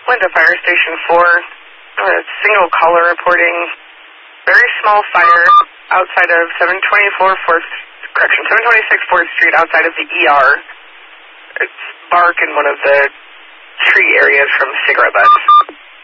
Linda Fire Station 4, single caller reporting very small fire outside of 726 4th Street outside of the ER. It's bark in one of the tree areas from cigarette butts.